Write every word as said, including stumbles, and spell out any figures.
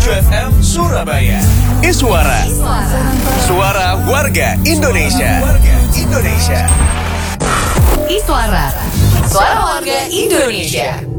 tujuh F M Surabaya. Iswara. Suara warga Indonesia. Warga Indonesia. Iswara, suara warga Indonesia.